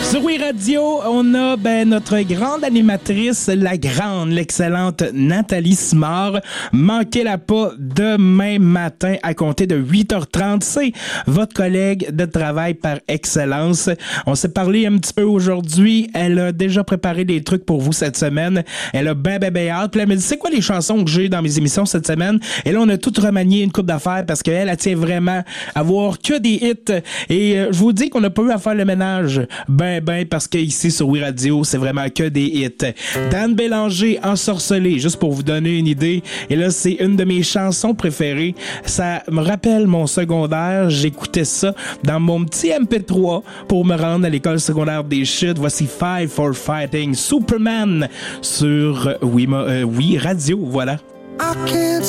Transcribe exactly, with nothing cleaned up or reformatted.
Sur Oui Radio, on a ben, notre grande animatrice, la grande, l'excellente Nathalie Simard. Manquez-la pas demain matin à compter de huit heures trente. C'est votre collègue de travail par excellence. On s'est parlé un petit peu aujourd'hui. Elle a déjà préparé des trucs pour vous cette semaine. Elle a ben, ben, ben hâte. Puis elle me dit, c'est quoi les chansons que j'ai dans mes émissions cette semaine? Et là, on a tout remanié une coupe d'affaires parce qu'elle, elle tient vraiment à voir que des hits. Et euh, je vous dis qu'on n'a pas eu à faire le ménage. Ben, ben, parce qu'ici sur Oui Radio, c'est vraiment que des hits. Dan Bélanger, Ensorcelé, juste pour vous donner une idée. Et là, c'est une de mes chansons préférées. Ça me rappelle mon secondaire. J'écoutais ça dans mon petit M P trois pour me rendre à l'école secondaire des chutes. Voici Five for Fighting Superman sur Oui, euh, oui Radio. Voilà. I can't